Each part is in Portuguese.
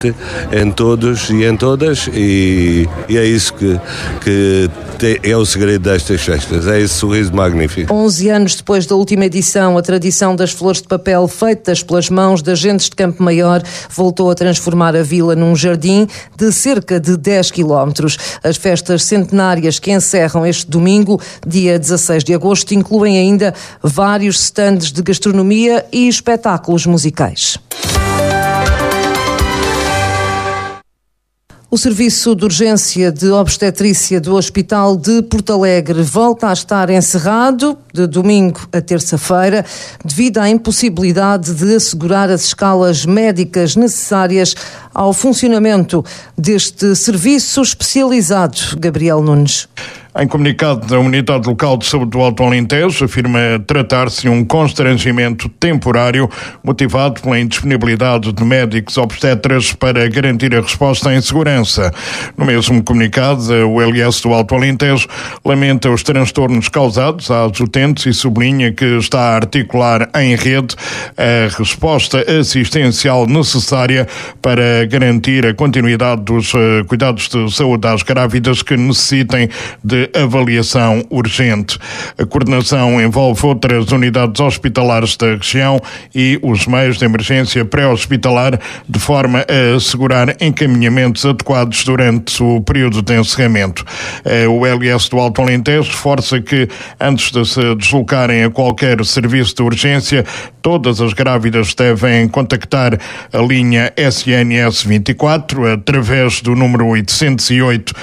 em todos e em todas, e é isso que é o segredo destas festas, é esse sorriso magnífico. 11 anos depois da última edição, a tradição das flores de papel feitas pelas mãos de agentes de Campo Maior voltou a transformar a vila num jardim de cerca de 10 quilómetros. As festas centenárias que encerram este domingo, dia 16 de agosto, incluem ainda vários stands de gastronomia e espetáculos musicais. O Serviço de Urgência de Obstetrícia do Hospital de Porto Alegre volta a estar encerrado de domingo a terça-feira devido à impossibilidade de assegurar as escalas médicas necessárias ao funcionamento deste serviço especializado. Gabriel Nunes. Em comunicado da Unidade Local de Saúde do Alto Alentejo, afirma tratar-se de um constrangimento temporário motivado pela indisponibilidade de médicos obstetras para garantir a resposta em segurança. No mesmo comunicado, o LS do Alto Alentejo lamenta os transtornos causados às utentes e sublinha que está a articular em rede a resposta assistencial necessária para garantir a continuidade dos cuidados de saúde às grávidas que necessitem de avaliação urgente. A coordenação envolve outras unidades hospitalares da região e os meios de emergência pré-hospitalar, de forma a assegurar encaminhamentos adequados durante o período de encerramento. O LS do Alto Alentejo reforça que, antes de se deslocarem a qualquer serviço de urgência, todas as grávidas devem contactar a linha SNS 24 através do número 808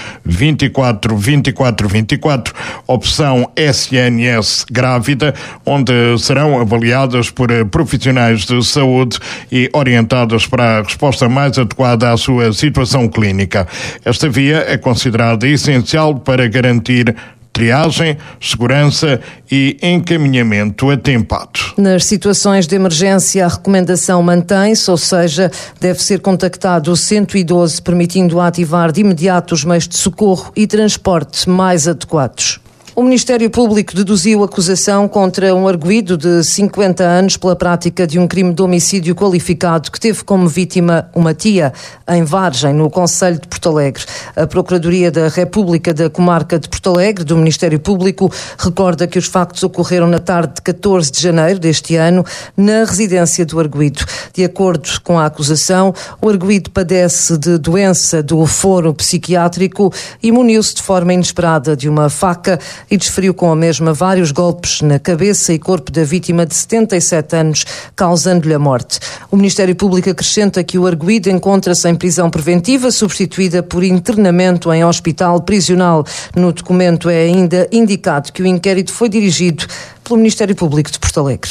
24 24 24, opção SNS Grávida, onde serão avaliadas por profissionais de saúde e orientadas para a resposta mais adequada à sua situação clínica. Esta via é considerada essencial para garantir triagem, segurança e encaminhamento atempado. Nas situações de emergência, a recomendação mantém-se, ou seja, deve ser contactado o 112, permitindo ativar de imediato os meios de socorro e transporte mais adequados. O Ministério Público deduziu acusação contra um arguido de 50 anos pela prática de um crime de homicídio qualificado que teve como vítima uma tia em Vargem, no concelho de Porto Alegre. A Procuradoria da República da Comarca de Porto Alegre, do Ministério Público, recorda que os factos ocorreram na tarde de 14 de janeiro deste ano, na residência do arguido. De acordo com a acusação, o arguido padece de doença do foro psiquiátrico e muniu-se de forma inesperada de uma faca e desferiu com a mesma vários golpes na cabeça e corpo da vítima de 77 anos, causando-lhe a morte. O Ministério Público acrescenta que o arguido encontra-se em prisão preventiva, substituída por internamento em hospital prisional. No documento é ainda indicado que o inquérito foi dirigido pelo Ministério Público de Porto Alegre.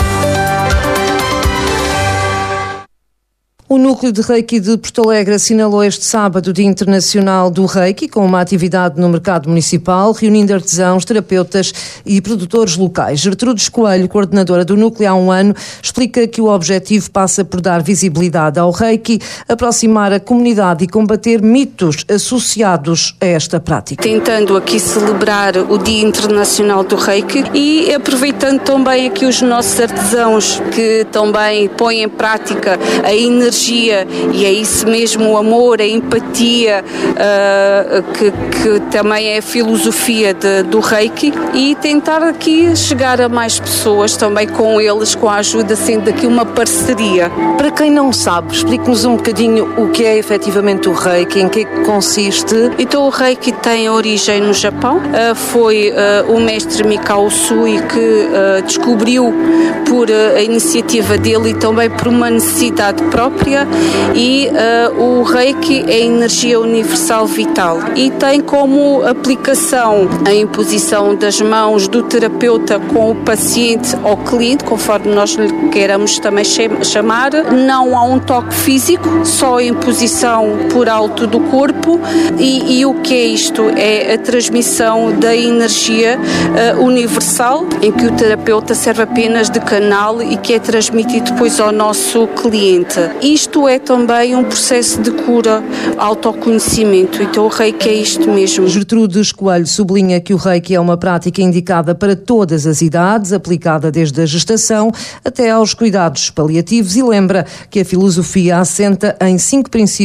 O Núcleo de Reiki de Porto Alegre assinalou este sábado o Dia Internacional do Reiki, com uma atividade no mercado municipal, reunindo artesãos, terapeutas e produtores locais. Gertrudes Coelho, coordenadora do Núcleo há um ano, explica que o objetivo passa por dar visibilidade ao Reiki, aproximar a comunidade e combater mitos associados a esta prática. Tentando aqui celebrar o Dia Internacional do Reiki e aproveitando também aqui os nossos artesãos que também põem em prática a energia e é isso mesmo, o amor, a empatia, que também é a filosofia do Reiki, e tentar aqui chegar a mais pessoas também com eles, com a ajuda, sendo aqui uma parceria. Para quem não sabe, explique-nos um bocadinho o que é efetivamente o Reiki, em que consiste. Então o Reiki tem origem no Japão, foi o mestre Mikao Usui que descobriu por a iniciativa dele e também por uma necessidade própria, e o Reiki é energia universal vital e tem como aplicação a imposição das mãos do terapeuta com o paciente ou cliente, conforme nós lhe queiramos também chamar. Não há um toque físico, só a imposição por alto do corpo, e o que é isto? É a transmissão da energia universal, em que o terapeuta serve apenas de canal e que é transmitido depois ao nosso cliente. isto é também um processo de cura, autoconhecimento. Então o Reiki é isto mesmo. Gertrudes Coelho sublinha que o Reiki é uma prática indicada para todas as idades, aplicada desde a gestação até aos cuidados paliativos, e lembra que a filosofia assenta em 5 princípios